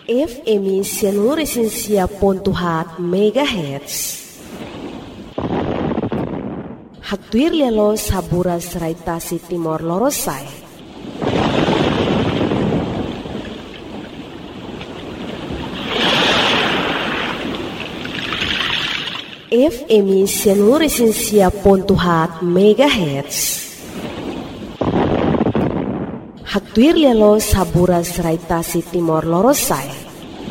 FM 106.4 MHz. Hagtuir lelo saburas raitasi Timor Lorosai. FM 106.4 MHz. Hagtuir lelo saburas raitasi Timor Lorosai.